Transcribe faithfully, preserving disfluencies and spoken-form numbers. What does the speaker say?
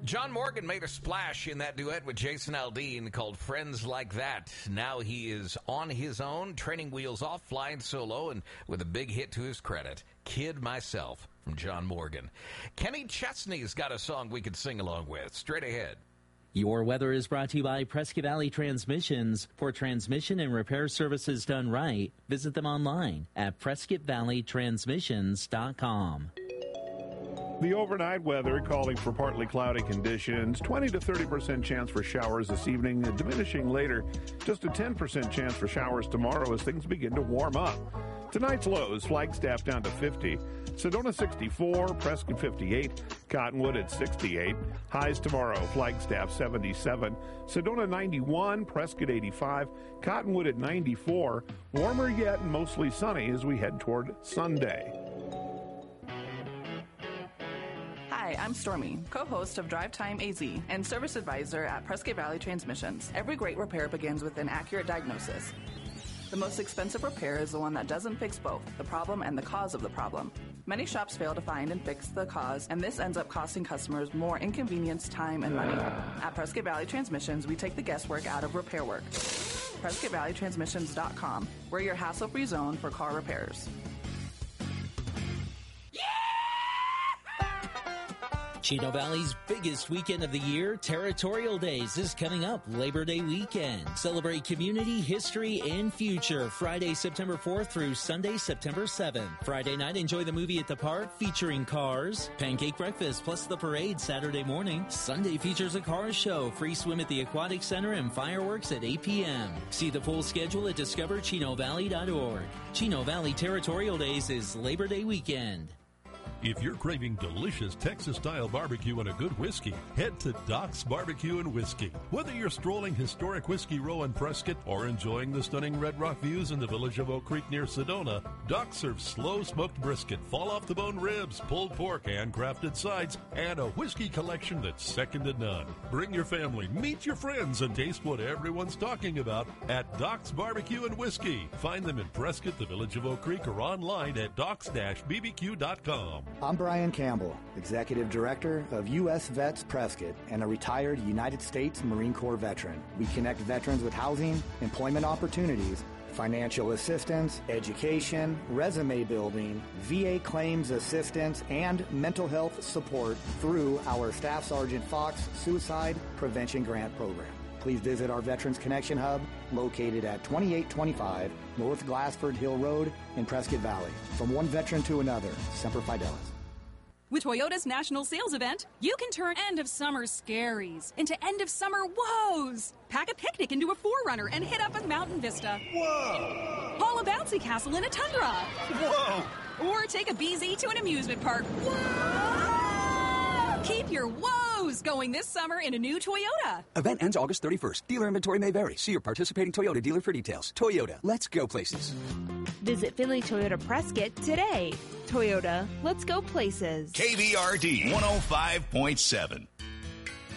John Morgan made a splash in that duet with Jason Aldean called Friends Like That. Now he is on his own, training wheels off, flying solo, and with a big hit to his credit, Kid Myself from John Morgan. Kenny Chesney's got a song we could sing along with. Straight ahead. Your weather is brought to you by Prescott Valley Transmissions. For transmission and repair services done right, visit them online at prescott valley transmissions dot com. The overnight weather calling for partly cloudy conditions, twenty to thirty percent chance for showers this evening, diminishing later. Just a ten percent chance for showers tomorrow as things begin to warm up. Tonight's lows, Flagstaff down to fifty, Sedona sixty-four, Prescott fifty-eight, Cottonwood at sixty-eight. Highs tomorrow, Flagstaff seventy-seven, Sedona ninety-one, Prescott eighty-five, Cottonwood at ninety-four. Warmer yet and mostly sunny as we head toward Sunday. Hi, I'm Stormy, co-host of Drive Time A Z and service advisor at Prescott Valley Transmissions. Every great repair begins with an accurate diagnosis. The most expensive repair is the one that doesn't fix both, the problem and the cause of the problem. Many shops fail to find and fix the cause, and this ends up costing customers more inconvenience, time, and money. At Prescott Valley Transmissions, we take the guesswork out of repair work. prescott valley transmissions dot com. We're your hassle-free zone for car repairs. Chino Valley's biggest weekend of the year, Territorial Days, is coming up Labor Day weekend. Celebrate community, history, and future. Friday, September fourth through Sunday, September seventh. Friday night, enjoy the movie at the park featuring Cars. Pancake breakfast plus the parade Saturday morning. Sunday features a car show, free swim at the Aquatic Center, and fireworks at eight p.m. See the full schedule at discover chino valley dot org. Chino Valley Territorial Days is Labor Day weekend. If you're craving delicious Texas-style barbecue and a good whiskey, head to Doc's Barbecue and Whiskey. Whether you're strolling historic Whiskey Row in Prescott or enjoying the stunning Red Rock views in the village of Oak Creek near Sedona, Doc serves slow-smoked brisket, fall-off-the-bone ribs, pulled pork, handcrafted sides, and a whiskey collection that's second to none. Bring your family, meet your friends, and taste what everyone's talking about at Doc's Barbecue and Whiskey. Find them in Prescott, the village of Oak Creek, or online at docs dash b b q dot com. I'm Brian Campbell, Executive Director of U S Vets Prescott and a retired United States Marine Corps veteran. We connect veterans with housing, employment opportunities, financial assistance, education, resume building, V A claims assistance, and mental health support through our Staff Sergeant Fox Suicide Prevention Grant Program. Please visit our Veterans Connection Hub located at twenty-eight twenty-five North Glassford Hill Road in Prescott Valley. From one veteran to another, Semper Fidelis. With Toyota's national sales event, you can turn end-of-summer scaries into end-of-summer woes. Pack a picnic into a four runner and hit up a mountain vista. Whoa! Haul a bouncy castle in a tundra. Whoa! Or take a B Z to an amusement park. Whoa! Keep your woes going this summer in a new Toyota. Event ends August thirty-first. Dealer inventory may vary. See your participating Toyota dealer for details. Toyota, let's go places. Visit Finley Toyota Prescott today. Toyota, let's go places. K V R D one oh five point seven.